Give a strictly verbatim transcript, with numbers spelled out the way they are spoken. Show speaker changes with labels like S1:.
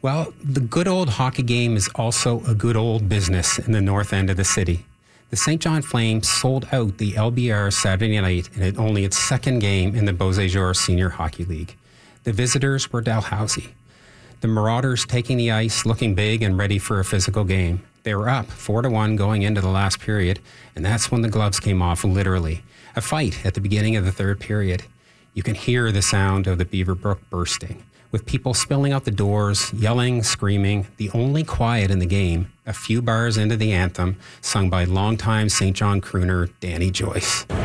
S1: Well, the good old hockey game is also a good old business in the north end of the city. The Saint John Flames sold out the L B R Saturday night in only its second game in the Beausejour Senior Hockey League. The visitors were Dalhousie. The Marauders taking the ice, looking big and ready for a physical game. They were up four to one going into the last period, and that's when the gloves came off, literally. A fight at the beginning of the third period. You can hear the sound of the Beaver Brook bursting, with people spilling out the doors, yelling, screaming. The only quiet in the game, a few bars into the anthem, sung by longtime Saint John crooner Danny Joyce.